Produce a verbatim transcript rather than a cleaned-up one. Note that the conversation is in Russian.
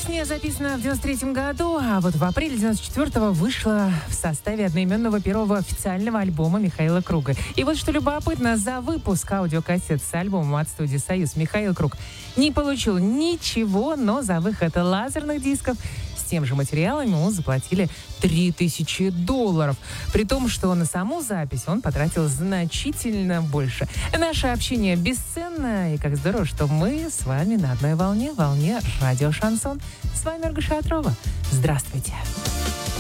Песня записана в девяносто третьем году, а вот в апреле девяносто четвёртого вышла в составе одноименного первого официального альбома Михаила Круга. И вот что любопытно, за выпуск аудиокассет с альбомом от студии «Союз» Михаил Круг не получил ничего, но за выход лазерных дисков с тем же материалом ему заплатили три тысячи долларов. При том, что на саму запись он потратил значительно больше. Наше общение бесценно, и как здорово, что мы с вами на одной волне, волне радио «Шансон». С вами Ольга Шатрова. Здравствуйте.